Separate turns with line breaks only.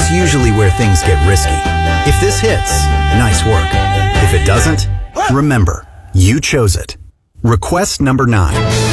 That's usually where things get risky. If this hits, nice work. If it doesn't, remember, you chose it. Request number 9.